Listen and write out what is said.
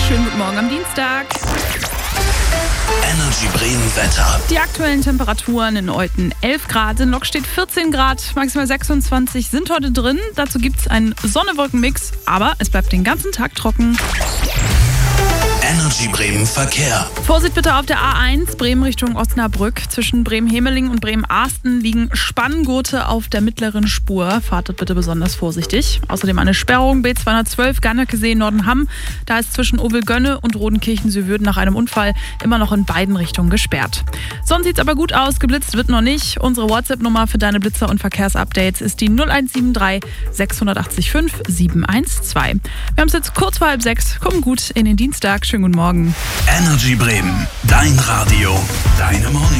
Schönen guten Morgen am Dienstag. Energy Bremen Wetter. Die aktuellen Temperaturen in Olten 11 Grad, in Lok steht 14 Grad, maximal 26 sind heute drin. Dazu gibt es einen Sonne-Wolken-Mix, aber es bleibt den ganzen Tag trocken. Energy Bremen Verkehr. Vorsicht bitte auf der A1 Bremen Richtung Osnabrück. Zwischen Bremen-Hemeling und Bremen-Ahsten liegen Spanngurte auf der mittleren Spur. Fahrt dort bitte besonders vorsichtig. Außerdem eine Sperrung B212 Garnekesee Nordenham. Da ist zwischen Ovelgönne und Rodenkirchen-Südwürden nach einem Unfall immer noch in beiden Richtungen gesperrt. Sonst sieht's aber gut aus. Geblitzt wird noch nicht. Unsere WhatsApp-Nummer für deine Blitzer- und Verkehrsupdates ist die 0173 680 5 712. Wir haben es jetzt kurz vor 5:30. Kommen gut in den Dienstag. Schönen guten Morgen. Energy Bremen. Dein Radio. Deine Morning.